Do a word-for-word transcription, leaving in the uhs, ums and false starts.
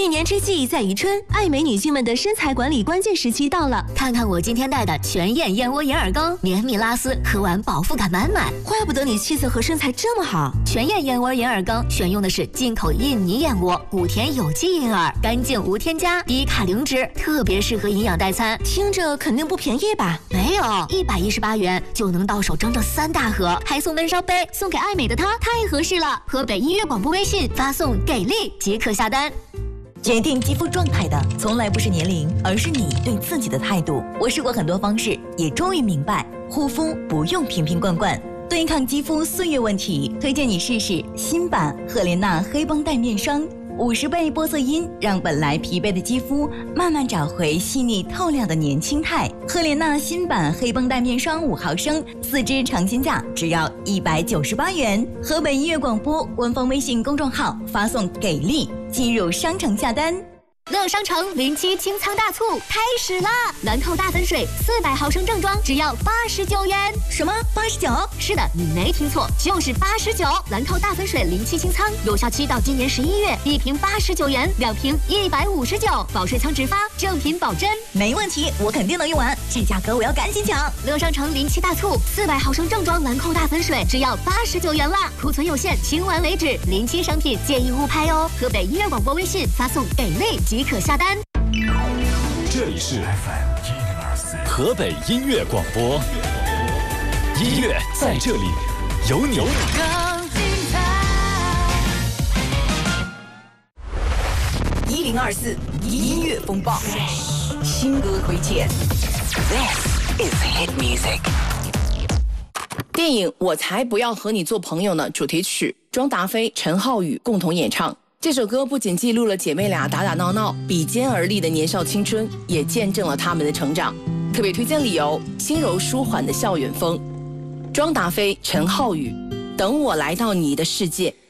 一年之计在于春，爱美女性们的身材管理关键时期到了。 看看我今天带的全燕燕窝银耳羹，绵密拉丝，喝完饱腹感满满。 怪不得你气色和身材这么好。 全燕燕窝银耳羹选用的是进口印尼燕窝，谷田有机银耳，干净无添加，低卡零脂，特别适合营养代餐。 听着肯定不便宜吧？ 没有，一百一十八元就能到手整整三大盒，还送温烧杯，送给爱美的她太合适了。河北音乐广播微信发送给力即可下单。 决定肌肤状态的从来不是年龄，而是你对自己的态度。我试过很多方式，也终于明白，护肤不用瓶瓶罐罐。对抗肌肤岁月问题，推荐你试试新版赫莲娜黑绷带面霜，五十倍玻色因让本来疲惫的肌肤慢慢找回细腻透亮的年轻态。赫莲娜新版黑绷带面霜五毫升，四支尝鲜价只要一百九十八元。河北音乐广播官方微信公众号发送给力，进入商城下单。 乐商城零七清仓大促开始啦！兰蔻大粉水四百毫升正装只要八十九元。 什么？八十九？ 是的，你没听错，就是八十九。兰蔻大粉水零七清仓有效期到今年十一月，一瓶八十九元，两瓶一百五十九，保税仓直发，正品保真。 没问题，我肯定能用完，这价格我要赶紧抢！ 乐商城零七大促，四百毫升正装兰蔻大粉水只要八十九元啦，库存有限，清完为止。零七商品建议勿拍哦。河北音乐广播微信发送给力即可下单。 这里是河北音乐广播，音乐在这里，有你。 一零二四音乐风暴，新歌推荐。This is hit music。 电影《我才不要和你做朋友呢》主题曲，庄达菲、陈浩宇共同演唱。这首歌不仅记录了姐妹俩打打闹闹、比肩而立的年少青春，也见证了她们的成长。特别推荐理由：轻柔舒缓的校园风。庄达菲、陈浩宇，等我来到你的世界。